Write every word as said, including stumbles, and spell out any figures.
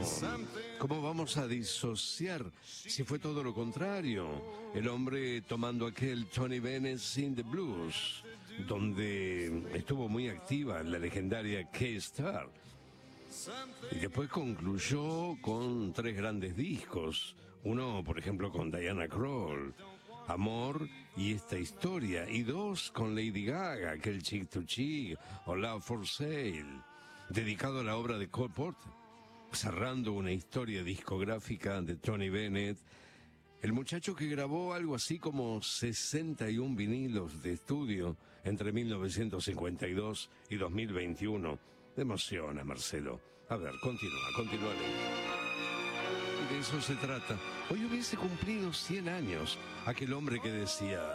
¿Cómo vamos a disociar si fue todo lo contrario? El hombre tomando aquel Tony Bennett in the Blues, donde estuvo muy activa la legendaria K-Star. Y después concluyó con tres grandes discos. Uno, por ejemplo, con Diana Krall, Amor y Esta Historia. Y dos con Lady Gaga, aquel Chick to Chick o Love for Sale, dedicado a la obra de Cole Porter. Cerrando una historia discográfica de Tony Bennett, el muchacho que grabó algo así como sesenta y un vinilos de estudio entre mil novecientos cincuenta y dos y dos mil veintiuno. Me emociona, Marcelo. A ver, continúa, continúa. Y de eso se trata. Hoy hubiese cumplido cien años aquel hombre que decía...